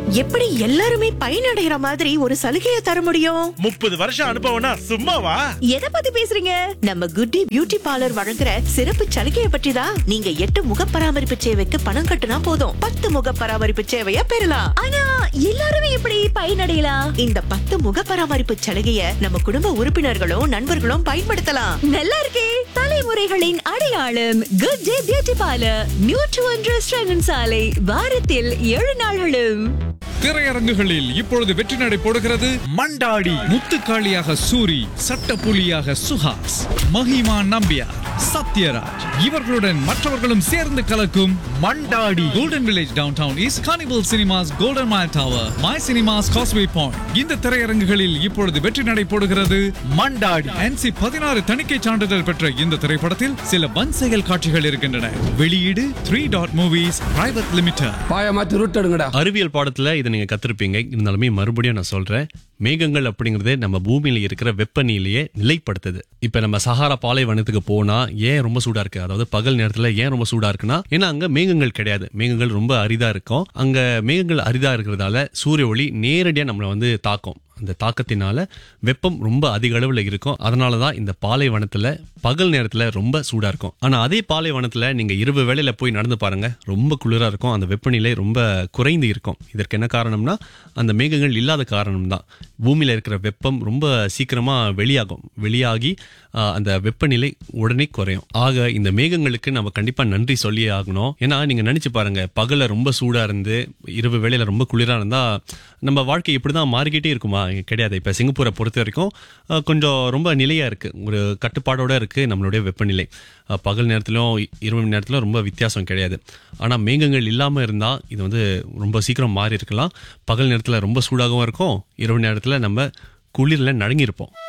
எப்படி எல்லாருமே பயனடைகிற மாதிரி ஒரு சலுகையை தர முடியும்? 30 வருஷம் அனுபவம்னா சும்மாவா? எதை பத்தி பேசுறீங்க? நம்ம குட்டி பியூட்டி பார்லர் வழங்குற சிறப்பு சலுகையை பற்றி தான். நீங்க 8 முக பராமரிப்பு சேவைக்கு பணம் கட்டுனா போதும், 10 முக பராமரிப்பு சேவையை பெறலாம். ஆனா எல்லாருமே எப்படி பயனடையலாம்? இந்த 10 முக பராமரிப்பு சலுகையை நம்ம குடும்ப உறுப்பினர்களும் நண்பர்களும் பயன்படுத்தலாம். நல்லா இருக்கே! தலைமுறைகளின் அடையாளம் good day beauty parlour, new to restaurant சாலை, வாரத்தில் 7 நாள்களும். திரையரங்குகளில் இப்பொழுது வெற்றி நடை போடுகிறது மண்டாடி. முத்துக்காளியாக சூரி, சட்டப்புலியாக சுஹாஸ், மஹிமா நம்பியார், சத்யராஜ் இவர்களுடன் மற்றவர்களும் சேர்ந்து கலக்கும் Mandaadi. Golden village down town is carnival cinemas, golden mile tower, my cinemas, causeway point. இந்த திரையரங்குகளில் இப்பொழுது வெற்றி நடை போடுகிறது மண்டாடி. NC 16 தணிக்கை சான்றிதழ் பெற்ற இந்த திரைப்படத்தில் சில வன்செயல் காட்சிகள் இருக்கின்றன. வெளியீடு 3 Dot Movies Private Limited. அறிவியல் பாடத்துல இதை நீங்க கத்திருப்பீங்க. இருந்தாலுமே மறுபடியும் நான் சொல்றேன், மேகங்கள் அப்படிங்கறது நம்ம பூமியில இருக்கிற வெப்பநிலையை நிலைப்படுத்துது. இப்ப நம்ம சஹாரா பாலைவனத்துக்கு போனா ஏன் ரொம்ப சூடா இருக்கு, அதாவது பகல் நேரத்துல ஏன் ரொம்ப சூடா இருக்குன்னா, ஏன்னா அங்க மேகங்கள் கிடையாது, மேகங்கள் ரொம்ப அரிதா இருக்கும். அங்க மேகங்கள் அரிதா இருக்கிறதால சூரிய ஒளி நேரடியா நம்மளை தாக்கும். அந்த தாக்கத்தினால வெப்பம் ரொம்ப அதிக அளவுல இருக்கும். அதனாலதான் இந்த பாலைவனத்துல பகல் நேரத்துல ரொம்ப சூடா இருக்கும். ஆனா அதே பாலைவனத்துல நீங்க இரவு வேளையில போய் நடந்து பாருங்க, ரொம்ப குளிரா இருக்கும். அந்த வெப்பநிலை ரொம்ப குறைந்து இருக்கும். இதற்கு என்ன காரணம்னா, அந்த மேகங்கள் இல்லாத காரணம் தான். பூமியில இருக்கிற வெப்பம் ரொம்ப சீக்கிரமா வெளியாகி அந்த வெப்பநிலை உடனே குறையும். ஆக இந்த மேகங்களுக்கு நம்ம கண்டிப்பா நன்றி சொல்லியே ஆகணும். ஏன்னா நீங்க நினைச்சு பாருங்க, பகல ரொம்ப சூடா இருந்து இரவு வேளையில ரொம்ப குளிரா இருந்தா நம்ம வாழ்க்கை இப்படிதான் மாறிக்கிட்டே இருக்குமா? கிடையாது. இப்ப சிங்கப்பூரை பொறுத்த வரைக்கும் கொஞ்சம் ரொம்ப நிலையா இருக்கு, ஒரு கட்டுப்பாடோட இருக்கு நம்மளுடைய வெப்பநிலை. பகல் நேரத்திலும் இரவு நேரத்திலும் ரொம்ப வித்தியாசம் கிடையாது. ஆனா மேகங்கள் இல்லாம இருந்தா இது ரொம்ப சீக்கிரம் மாறி இருக்கலாம். பகல் நேரத்துல ரொம்ப சூடாகவும் இருக்கும், இரவு நேரத்துல நம்ம குளிர்ல நடுங்கி இருப்போம்.